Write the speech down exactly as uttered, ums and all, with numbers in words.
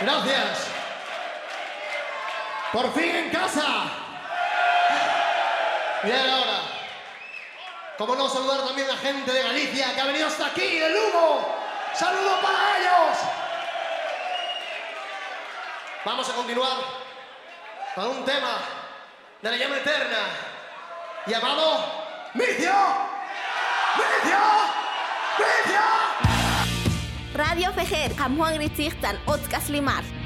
Gracias. Por fin en casa. Y ahora, cómo no saludar también a gente de Galicia que ha venido hasta aquí, de Lugo. ¡Saludos para ellos! Vamos a continuar con un tema de la llama eterna llamado Micio. Micio. Micio. Radio Fejer, Kamuang Ricik dan Otkas Limar.